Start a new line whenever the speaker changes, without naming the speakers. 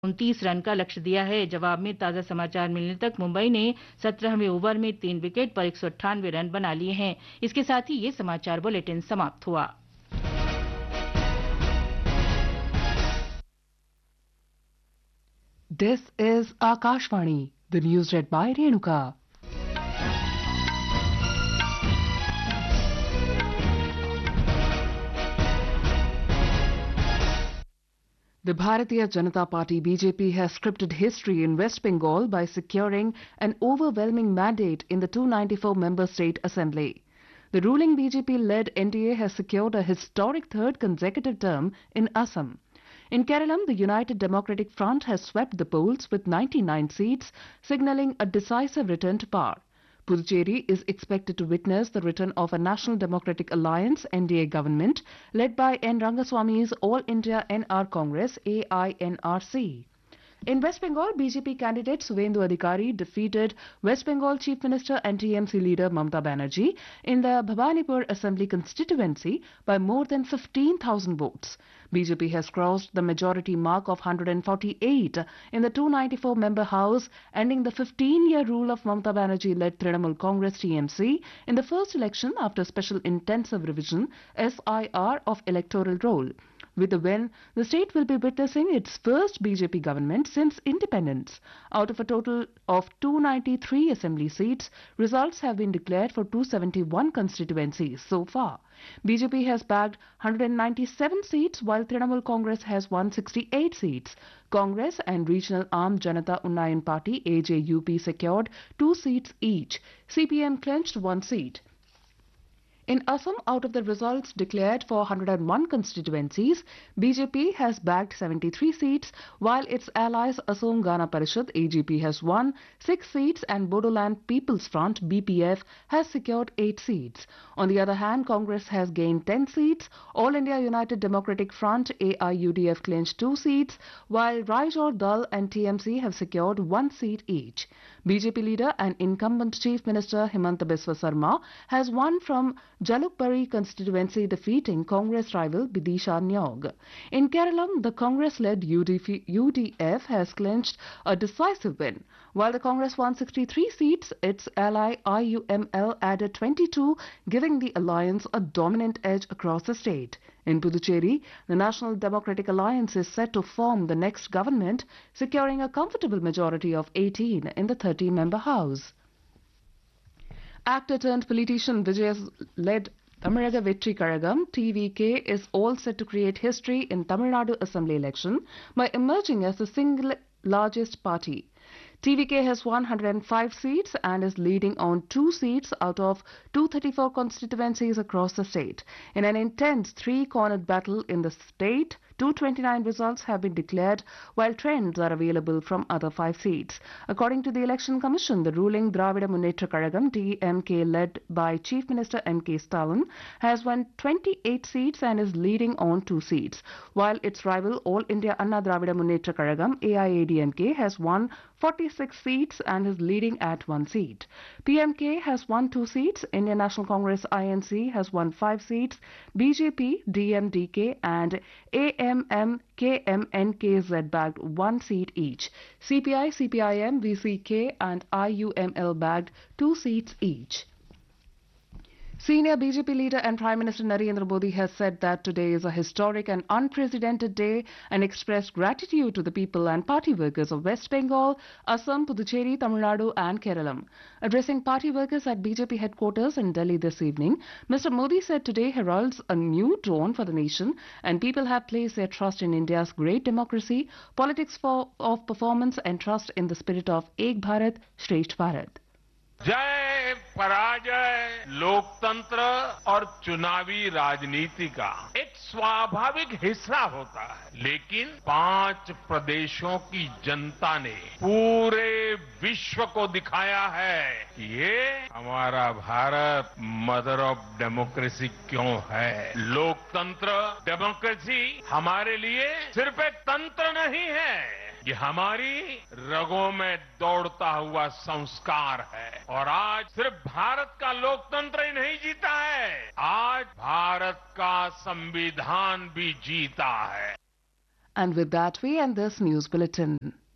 29 run का लक्ष्य दिया है। जवाब में ताजा समाचार मिलने तक मुंबई ने 17वें ओवर में 3 विकेट पर 198 रन बना लिए हैं। इसके साथ ही ये समाचार बुलेटिन समाप्त हुआ।
This is Akashvani, the news read by Renuka. The Bharatiya Janata Party BJP has scripted history in West Bengal by securing an overwhelming mandate in the 294-member state assembly. The ruling BJP-led NDA has secured a historic third consecutive term in Assam. In Kerala, the United Democratic Front has swept the polls with 99 seats, signalling a decisive return to power. Puducherry is expected to witness the return of a National Democratic Alliance (NDA) government led by N. Rangaswamy's All India NR Congress (AINRC). In West Bengal, BJP candidate Suvendu Adhikari defeated West Bengal Chief Minister and TMC leader Mamata Banerjee in the Bhabanipur Assembly constituency by more than 15,000 votes. BJP has crossed the majority mark of 148 in the 294-member House, ending the 15-year rule of Mamata Banerjee-led Trinamool Congress TMC in the first election after Special Intensive Revision (SIR) of electoral roll. With the win, the state will be witnessing its first BJP government since independence. Out of a total of 293 assembly seats, results have been declared for 271 constituencies so far. BJP has bagged 197 seats while Trinamool Congress has 168 seats. Congress and regional arm Janata Unnayan Party AJUP secured 2 seats each. CPM clinched 1 seat. In Assam, out of the results declared for 101 constituencies, BJP has bagged 73 seats, while its allies Assam Gana Parishad AGP has won 6 seats and Bodoland People's Front BPF has secured 8 seats. On the other hand, Congress has gained 10 seats, All India United Democratic Front AIUDF clinched 2 seats, while Raijor Dal and TMC have secured 1 seat each. BJP leader and incumbent Chief Minister Himanta Biswa Sarma has won from Jalukbari constituency, defeating Congress rival Bidisha Nyog. In Kerala, the Congress-led UDF has clinched a decisive win. While the Congress won 63 seats, its ally IUML added 22, giving the alliance a dominant edge across the state. In Puducherry, the National Democratic Alliance is set to form the next government, securing a comfortable majority of 18 in the 30-member House. Actor turned politician Vijay's led Tamaraga Vetri Karagam TVK is all set to create history in Tamil Nadu Assembly election by emerging as the single largest party. TVK has 105 seats and is leading on 2 seats out of 234 constituencies across the state. In an intense three-cornered battle in the state, 229 results have been declared, while trends are available from other 5 seats. According to the Election Commission, the ruling Dravida Munnetra Kazhagam DMK, led by Chief Minister M.K. Stalin, has won 28 seats and is leading on 2 seats, while its rival All India Anna Dravida Munnetra Kazhagam AIADMK has won 46 seats and is leading at 1 seat. PMK has won 2 seats, Indian National Congress INC has won 5 seats, BJP, DMDK and AMMKMNKZ bagged 1 seat each. CPI, CPIM, VCK and IUML bagged 2 seats each. Senior BJP leader and Prime Minister Narendra Modi has said that today is a historic and unprecedented day and expressed gratitude to the people and party workers of West Bengal, Assam, Puducherry, Tamil Nadu and Kerala. Addressing party workers at BJP headquarters in Delhi this evening, Mr. Modi said today heralds a new dawn for the nation and people have placed their trust in India's great democracy, politics of performance and trust in the spirit of Ek Bharat, Shresth Bharat.
जय पराजय लोकतंत्र और चुनावी राजनीति का एक स्वाभाविक हिस्सा होता है, लेकिन 5 प्रदेशों की जनता ने पूरे विश्व को दिखाया है कि ये हमारा भारत मदर ऑफ डेमोक्रेसी क्यों है। लोकतंत्र डेमोक्रेसी हमारे लिए सिर्फ एक तंत्र नहीं है, ये हमारी रगों में दौड़ता हुआ संस्कार है। और आज सिर्फ भारत का लोकतंत्र ही नहीं जीता है, आज भारत का संविधान भी जीता है।
And with that, we end this news bulletin.